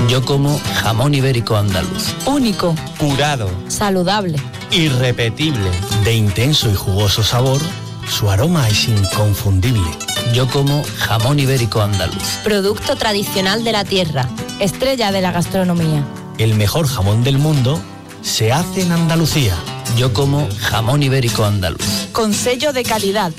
Yo como jamón ibérico andaluz. Único. Curado. Saludable. Irrepetible. De intenso y jugoso sabor, su aroma es inconfundible. Yo como jamón ibérico andaluz. Producto tradicional de la tierra. Estrella de la gastronomía. El mejor jamón del mundo se hace en Andalucía. Yo como jamón ibérico andaluz. Con sello de calidad.